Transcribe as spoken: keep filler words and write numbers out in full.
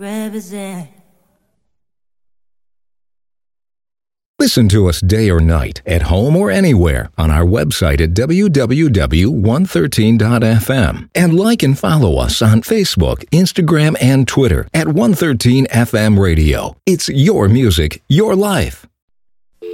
Represent. Listen to us day or night, at home or anywhere, on our website at w w w dot one thirteen dot f m. And like and follow us on Facebook, Instagram, and Twitter at one thirteen F M Radio. It's your music, your life.